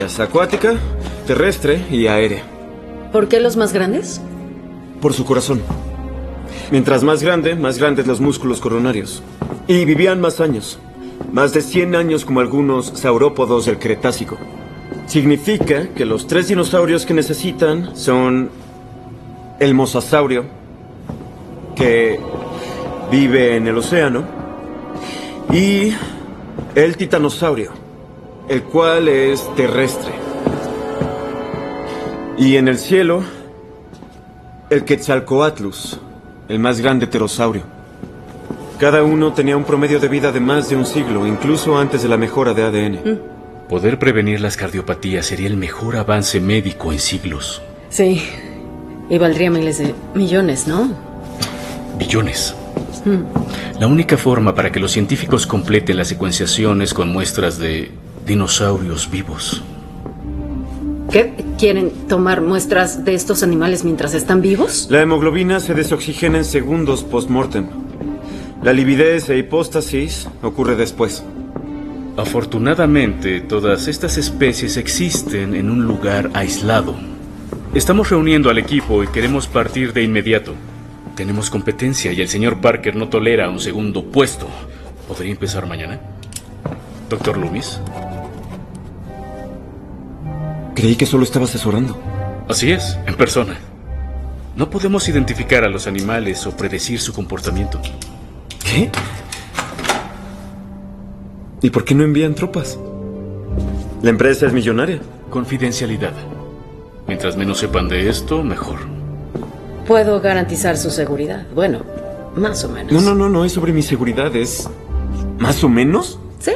Acuática, terrestre y aérea. ¿Por qué los más grandes? Por su corazón. Mientras más grandes los músculos coronarios. Y vivían más años. Más de 100 años como algunos saurópodos del Cretácico. Significa que los 3 dinosaurios que necesitan son el mosasaurio, que vive en el océano, y el titanosaurio, el cual es terrestre. Y en el cielo, el Quetzalcoatlus, el más grande pterosaurio. Cada uno tenía un promedio de vida de más de un siglo, incluso antes de la mejora de ADN. Poder prevenir las cardiopatías sería el mejor avance médico en siglos. Sí, y valdría miles de millones, ¿no? Billones. La única forma para que los científicos completen las secuenciaciones con muestras de dinosaurios vivos. ¿Qué? ¿Quieren tomar muestras de estos animales mientras están vivos? La hemoglobina se desoxigena en segundos post-mortem. La lividez e hipóstasis ocurre después. Afortunadamente, todas estas especies existen en un lugar aislado. Estamos reuniendo al equipo y queremos partir de inmediato. Tenemos competencia y el señor Parker no tolera un segundo puesto. ¿Podría empezar mañana? ¿Doctor Loomis? Creí que solo estaba asesorando. Así es, en persona. No podemos identificar a los animales o predecir su comportamiento. ¿Qué? ¿Y por qué no envían tropas? La empresa es millonaria. Confidencialidad. Mientras menos sepan de esto, mejor. Puedo garantizar su seguridad. Bueno, más o menos. No es sobre mi seguridad, es... ¿Más o menos? Sí.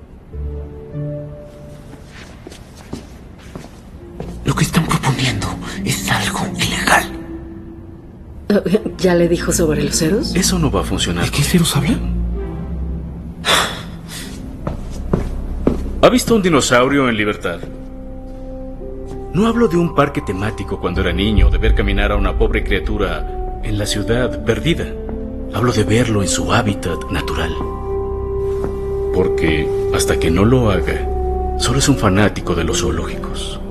Lo que están proponiendo es algo ilegal. ¿Ya le dijo sobre los ceros? Eso no va a funcionar. ¿De qué ceros habla? ¿Ha visto un dinosaurio en libertad? No hablo de un parque temático cuando era niño, de ver caminar a una pobre criatura en la ciudad perdida. Hablo de verlo en su hábitat natural. Porque hasta que no lo haga, solo es un fanático de los zoológicos.